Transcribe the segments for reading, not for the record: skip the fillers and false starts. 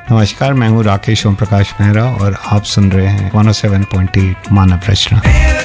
नमस्कार, मैं हूँ राकेश ओम प्रकाश मेहरा और आप सुन रहे हैं 107.8 मानव रचना।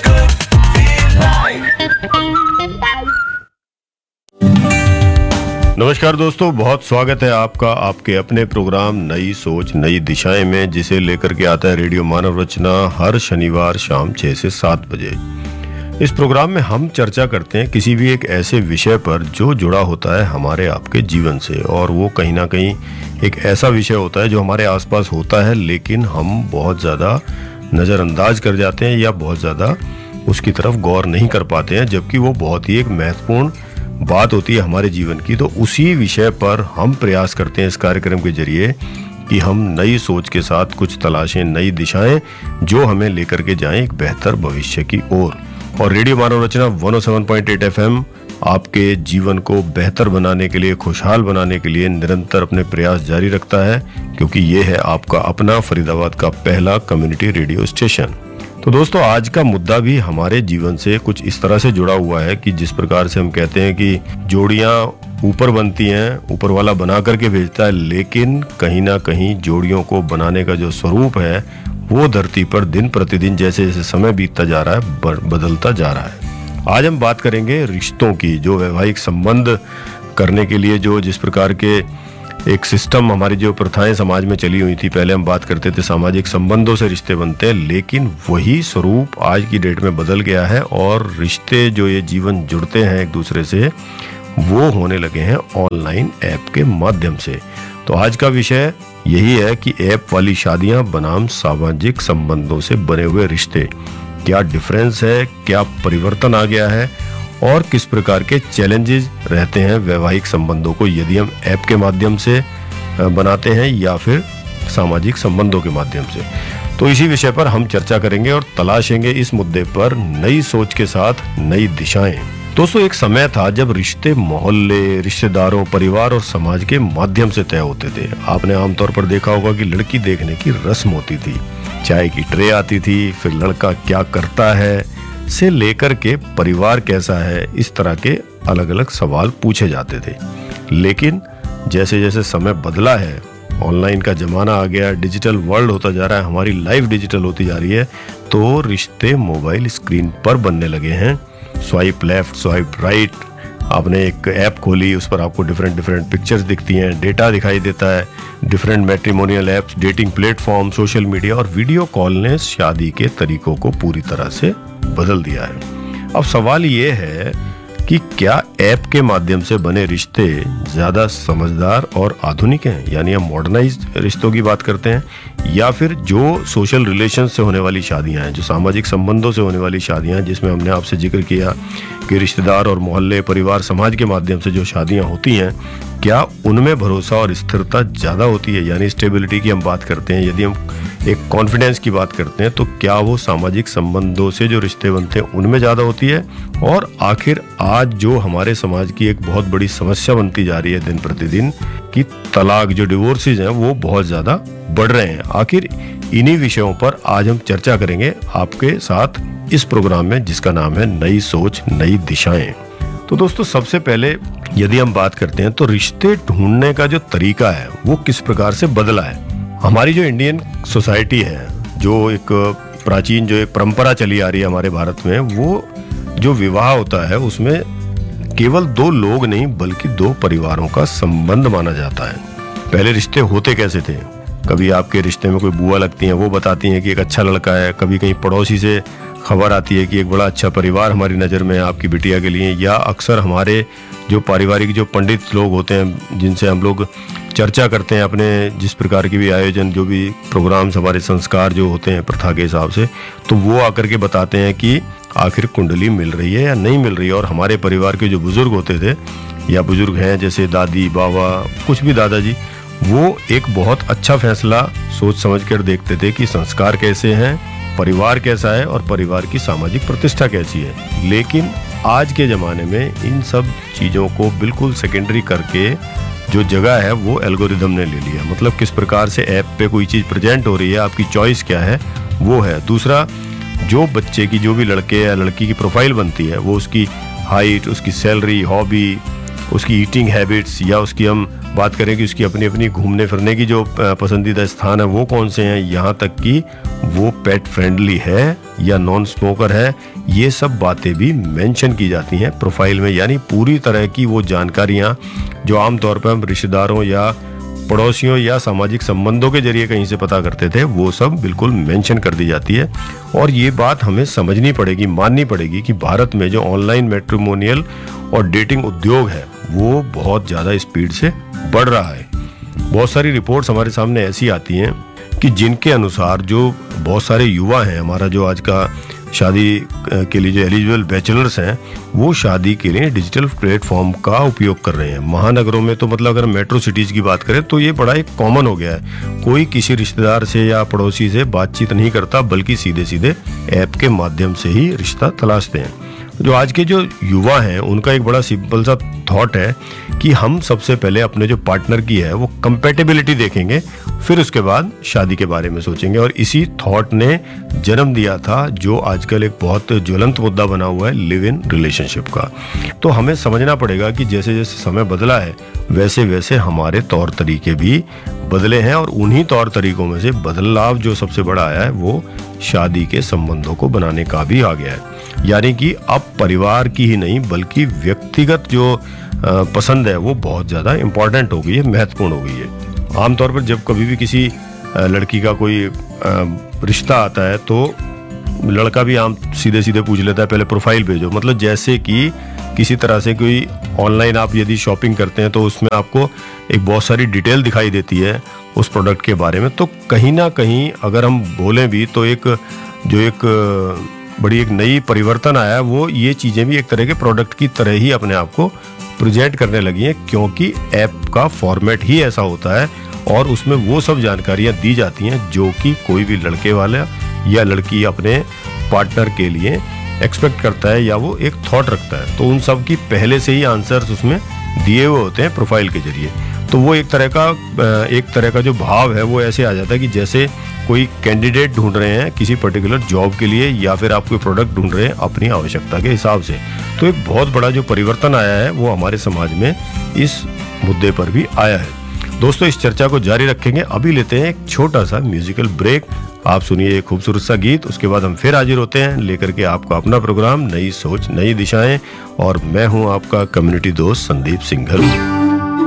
नमस्कार दोस्तों, बहुत स्वागत है आपका आपके अपने प्रोग्राम नई सोच नई दिशाएं में, जिसे लेकर के आता है रेडियो मानव रचना हर शनिवार शाम 6 से 7 बजे। इस प्रोग्राम में हम चर्चा करते हैं किसी भी एक ऐसे विषय पर जो जुड़ा होता है हमारे आपके जीवन से, और वो कहीं ना कहीं एक ऐसा विषय होता है जो हमारे आसपास होता है लेकिन हम बहुत ज़्यादा नज़रअंदाज कर जाते हैं या बहुत ज़्यादा उसकी तरफ गौर नहीं कर पाते हैं, जबकि वो बहुत ही एक महत्वपूर्ण बात होती है हमारे जीवन की। तो उसी विषय पर हम प्रयास करते हैं इस कार्यक्रम के जरिए कि हम नई सोच के साथ कुछ तलाशें, नई दिशाएं जो हमें लेकर के जाएं एक बेहतर भविष्य की ओर। और रेडियो मानव रचना 107.8 FM आपके जीवन को बेहतर बनाने के लिए, खुशहाल बनाने के लिए निरंतर अपने प्रयास जारी रखता है, क्योंकि ये है आपका अपना फरीदाबाद का पहला कम्युनिटी रेडियो स्टेशन। तो दोस्तों, आज का मुद्दा भी हमारे जीवन से कुछ इस तरह से जुड़ा हुआ है कि जिस प्रकार से हम कहते हैं कि जोड़ियां ऊपर बनती हैं, ऊपर वाला बना करके भेजता है, लेकिन कहीं ना कहीं जोड़ियों को बनाने का जो स्वरूप है वो धरती पर दिन प्रतिदिन जैसे जैसे समय बीतता जा रहा है बदलता जा रहा है। आज हम बात करेंगे रिश्तों की, जो वैवाहिक संबंध करने के लिए जो जिस प्रकार के एक सिस्टम, हमारी जो प्रथाएं समाज में चली हुई थी। पहले हम बात करते थे सामाजिक संबंधों से रिश्ते बनते हैं, लेकिन वही स्वरूप आज की डेट में बदल गया है और रिश्ते जो ये जीवन जुड़ते हैं एक दूसरे से, वो होने लगे हैं ऑनलाइन ऐप के माध्यम से। तो आज का विषय यही है कि ऐप वाली शादियां बनाम सामाजिक संबंधों से बने हुए रिश्ते, क्या डिफरेंस है, क्या परिवर्तन आ गया है और किस प्रकार के चैलेंजेस रहते हैं वैवाहिक संबंधों को यदि हम ऐप के माध्यम से बनाते हैं या फिर सामाजिक संबंधों के माध्यम से। तो इसी विषय पर हम चर्चा करेंगे और तलाशेंगे इस मुद्दे पर नई सोच के साथ नई दिशाएं। दोस्तों, एक समय था जब रिश्ते मोहल्ले, रिश्तेदारों, परिवार और समाज के माध्यम से तय होते थे। आपने आमतौर पर देखा होगा कि लड़की देखने की रस्म होती थी, चाय की ट्रे आती थी, फिर लड़का क्या करता है से लेकर के परिवार कैसा है, इस तरह के अलग अलग सवाल पूछे जाते थे। लेकिन जैसे जैसे समय बदला है, ऑनलाइन का जमाना आ गया, डिजिटल वर्ल्ड होता जा रहा है, हमारी लाइफ डिजिटल होती जा रही है, तो रिश्ते मोबाइल स्क्रीन पर बनने लगे हैं। स्वाइप लेफ्ट, स्वाइप राइट, आपने एक ऐप खोली, उस पर आपको डिफरेंट पिक्चर्स दिखती हैं, डेटा दिखाई देता है, different matrimonial apps, dating platform, social media और वीडियो कॉल ने शादी के तरीकों को पूरी तरह से बदल दिया है। अब सवाल ये है कि क्या ऐप के माध्यम से बने रिश्ते ज़्यादा समझदार और आधुनिक हैं, यानी हम मॉडर्नाइज्ड रिश्तों की बात करते हैं, या फिर जो सोशल रिलेशन से होने वाली शादियां हैं, जो सामाजिक संबंधों से होने वाली शादियां हैं, जिसमें हमने आपसे जिक्र किया कि रिश्तेदार और मोहल्ले, परिवार, समाज के माध्यम से जो शादियां होती हैं, क्या उनमें भरोसा और स्थिरता ज़्यादा होती है, यानी स्टेबिलिटी की हम बात करते हैं। यदि हम एक कॉन्फिडेंस की बात करते हैं तो क्या वो सामाजिक संबंधों से जो रिश्ते बनते हैं उनमें ज़्यादा होती है। और आखिर आज जो हमारे समाज की एक बहुत बड़ी समस्या बनती जा रही है दिन प्रतिदिन कि तलाक, जो डिवोर्सेज हैं, वो बहुत ज़्यादा बढ़ रहे हैं। आखिर इन्हीं विषयों पर आज हम चर्चा करेंगे आपके साथ इस प्रोग्राम में, जिसका नाम है नई सोच नई दिशाएं। तो दोस्तों, सबसे पहले यदि हम बात करते हैं तो रिश्ते ढूंढने का जो तरीका है वो किस प्रकार से बदला है। हमारी जो इंडियन सोसाइटी है, जो एक प्राचीन जो एक परंपरा चली आ रही है हमारे भारत में, वो जो विवाह होता है उसमें केवल दो लोग नहीं बल्कि दो परिवारों का संबंध माना जाता है। पहले रिश्ते होते कैसे थे? कभी आपके रिश्ते में कोई बुआ लगती हैं, वो बताती हैं कि एक अच्छा लड़का है, कभी कहीं पड़ोसी से खबर आती है कि एक बड़ा अच्छा परिवार हमारी नज़र में है आपकी बिटिया के लिए, या अक्सर हमारे जो पारिवारिक जो पंडित लोग होते हैं जिनसे हम लोग चर्चा करते हैं अपने जिस प्रकार की भी आयोजन, जो भी प्रोग्राम्स, हमारे संस्कार जो होते हैं प्रथा के हिसाब से, तो वो आकर के बताते हैं कि आखिर कुंडली मिल रही है या नहीं मिल रही है। और हमारे परिवार के जो बुजुर्ग होते थे या बुजुर्ग हैं, जैसे दादी, बाबा, कुछ भी दादाजी, वो एक बहुत अच्छा फैसला सोच समझ कर देखते थे कि संस्कार कैसे हैं, परिवार कैसा है और परिवार की सामाजिक प्रतिष्ठा कैसी है। लेकिन आज के ज़माने में इन सब चीज़ों को बिल्कुल सेकेंडरी करके जो जगह है वो एल्गोरिदम ने ले लिया। मतलब किस प्रकार से ऐप पे कोई चीज़ प्रेजेंट हो रही है, आपकी चॉइस क्या है वो है। दूसरा, जो बच्चे की, जो भी लड़के या लड़की की प्रोफाइल बनती है, वो उसकी हाइट, उसकी सैलरी, हॉबी, उसकी ईटिंग हैबिट्स, या उसकी हम बात करें कि उसकी अपनी अपनी घूमने फिरने की जो पसंदीदा स्थान है वो कौन से हैं, यहाँ तक कि वो पेट फ्रेंडली है या नॉन स्मोकर है, ये सब बातें भी मेंशन की जाती हैं प्रोफाइल में। यानी पूरी तरह की वो जानकारियाँ जो आमतौर पर हम रिश्तेदारों या पड़ोसियों या सामाजिक संबंधों के जरिए कहीं से पता करते थे, वो सब बिल्कुल मेंशन कर दी जाती है। और ये बात हमें समझनी पड़ेगी, माननी पड़ेगी कि भारत में जो ऑनलाइन मैट्रिमोनियल और डेटिंग उद्योग है वो बहुत ज़्यादा स्पीड से बढ़ रहा है। बहुत सारी रिपोर्ट्स हमारे सामने ऐसी आती हैं कि जिनके अनुसार जो बहुत सारे युवा हैं, हमारा जो आज का शादी के लिए जो एलिजिबल बैचलर्स हैं, वो शादी के लिए डिजिटल प्लेटफॉर्म का उपयोग कर रहे हैं। महानगरों में तो मतलब अगर मेट्रो सिटीज़ की बात करें तो ये बड़ा एक कॉमन हो गया है। कोई किसी रिश्तेदार से या पड़ोसी से बातचीत नहीं करता, बल्कि सीधे सीधे ऐप के माध्यम से ही रिश्ता तलाशते हैं। जो आज के जो युवा हैं उनका एक बड़ा सिंपल सा थॉट है कि हम सबसे पहले अपने जो पार्टनर की है वो कंपैटिबिलिटी देखेंगे, फिर उसके बाद शादी के बारे में सोचेंगे। और इसी थॉट ने जन्म दिया था जो आजकल एक बहुत ज्वलंत मुद्दा बना हुआ है, लिव इन रिलेशनशिप का। तो हमें समझना पड़ेगा कि जैसे जैसे समय बदला है वैसे वैसे हमारे तौर तरीके भी बदले हैं, और उन्हीं तौर तरीकों में से बदलाव जो सबसे बड़ा आया है वो शादी के संबंधों को बनाने का भी आ गया है। यानी कि अब परिवार की ही नहीं बल्कि व्यक्तिगत जो पसंद है वो बहुत ज़्यादा इम्पोर्टेंट हो गई है, महत्वपूर्ण हो गई है। आमतौर पर जब कभी भी किसी लड़की का कोई रिश्ता आता है तो लड़का भी आम सीधे सीधे पूछ लेता है पहले प्रोफाइल भेजो। मतलब जैसे कि किसी तरह से कोई ऑनलाइन आप यदि शॉपिंग करते हैं तो उसमें आपको एक बहुत सारी डिटेल दिखाई देती है उस प्रोडक्ट के बारे में। तो कहीं ना कहीं अगर हम बोलें भी तो एक बड़ी एक नई परिवर्तन आया है, वो ये चीज़ें भी एक तरह के प्रोडक्ट की तरह ही अपने आप को प्रेजेंट करने लगी हैं, क्योंकि ऐप का फॉर्मेट ही ऐसा होता है और उसमें वो सब जानकारियाँ दी जाती हैं जो कि कोई भी लड़के वाला या लड़की अपने पार्टनर के लिए एक्सपेक्ट करता है या वो एक थॉट रखता है। तो उन सब की पहले से ही आंसर्स उसमें दिए हुए होते हैं प्रोफाइल के जरिए। तो वो एक तरह का जो भाव है वो ऐसे आ जाता है कि जैसे कोई कैंडिडेट ढूंढ रहे हैं किसी पर्टिकुलर जॉब के लिए, या फिर आप कोई प्रोडक्ट ढूंढ रहे हैं अपनी आवश्यकता के हिसाब से। तो एक बहुत बड़ा जो परिवर्तन आया है वो हमारे समाज में इस मुद्दे पर भी आया है। दोस्तों, इस चर्चा को जारी रखेंगे, अभी लेते हैं एक छोटा सा म्यूजिकल ब्रेक। आप सुनिए एक खूबसूरत सा गीत, उसके बाद हम फिर हाजिर होते हैं लेकर के आपका अपना प्रोग्राम नई सोच नई दिशाएं, और मैं हूं आपका कम्युनिटी दोस्त संदीप सिंघल।